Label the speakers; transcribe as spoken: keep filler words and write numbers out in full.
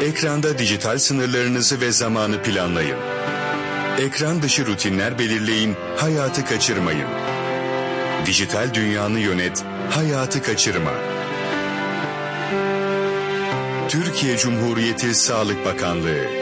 Speaker 1: Ekranda dijital sınırlarınızı ve zamanı planlayın. Ekran dışı rutinler belirleyin, hayatı kaçırmayın. Dijital dünyanı yönet, hayatı kaçırma. Türkiye Cumhuriyeti Sağlık Bakanlığı